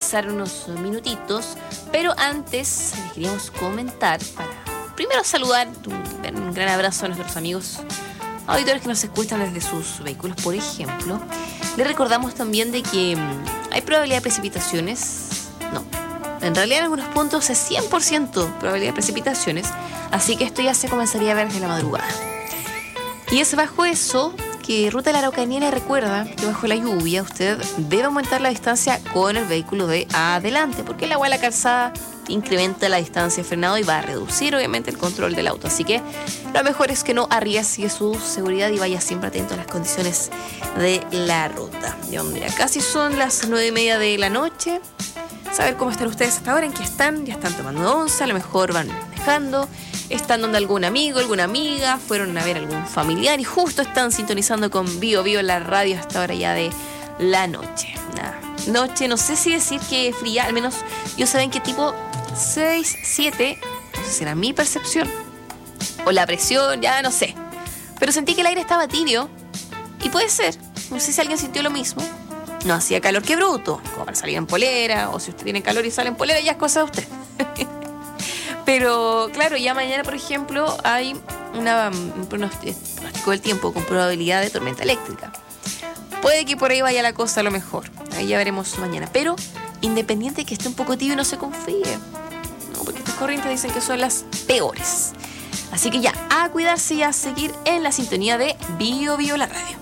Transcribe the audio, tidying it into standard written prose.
conversar unos minutitos, pero antes les queríamos comentar para primero saludar, un gran abrazo a nuestros amigos auditores que nos escuchan desde sus vehículos, por ejemplo. Les recordamos también de que hay probabilidad de precipitaciones. No, en realidad en algunos puntos es 100% probabilidad de precipitaciones, así que esto ya se comenzaría a ver desde la madrugada. Y es bajo eso que Ruta de la Araucanía le recuerda que bajo la lluvia usted debe aumentar la distancia con el vehículo de adelante, porque el agua de la calzada incrementa la distancia de frenado y va a reducir obviamente el control del auto. Así que lo mejor es que no arriesgue su seguridad y vaya siempre atento a las condiciones de la ruta. Ya casi son las 9:30 de la noche. Saber cómo están ustedes hasta ahora, en qué están. Ya están tomando once, a lo mejor van manejando, están donde algún amigo, alguna amiga, fueron a ver algún familiar y justo están sintonizando con Bio Bio la radio a esta hora ya de la noche. Noche, no sé si decir que fría, al menos yo saben qué tipo 6, 7, no sé si era mi percepción o la presión, ya no sé, pero sentí que el aire estaba tibio y puede ser, no sé si alguien sintió lo mismo. No hacía calor que bruto, como para salir en polera, o si usted tiene calor y sale en polera, ya es cosa de usted. Pero claro, ya mañana, por ejemplo, hay un pronóstico del tiempo con probabilidad de tormenta eléctrica. Puede que por ahí vaya la cosa a lo mejor, ahí ya veremos mañana, pero independiente de que esté un poco tibio, no se confíe, no, porque estas corrientes dicen que son las peores. Así que ya, a cuidarse y a seguir en la sintonía de Bio Bio la radio.